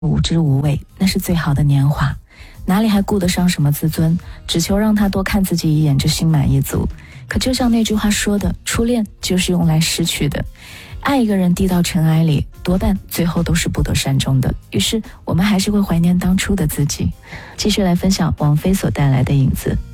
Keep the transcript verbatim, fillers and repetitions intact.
无知无畏，那是最好的年华，哪里还顾得上什么自尊，只求让他多看自己一眼就心满意足。可就像那句话说的，初恋就是用来失去的，爱一个人低到尘埃里，多半最后都是不得善终的。于是我们还是会怀念当初的自己。继续来分享王菲所带来的影子。